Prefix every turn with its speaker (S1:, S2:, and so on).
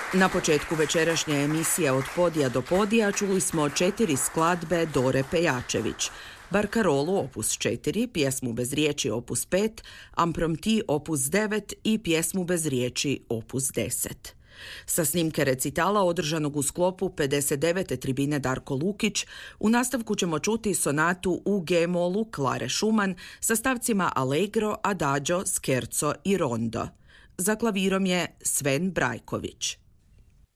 S1: Na početku večerašnje emisije Od podija do podija čuli smo 4 skladbe Dore Pejačević. Barkarolu opus 4, pjesmu bez riječi opus 5, Ampromti opus 9 i pjesmu bez riječi opus 10. Sa snimke recitala održanog u sklopu 59. tribine Darko Lukić, u nastavku ćemo čuti sonatu u G-molu Klare Schumann sa stavcima Allegro, Adagio, Scherzo i Rondo. Za klavirom je Sven Brajković.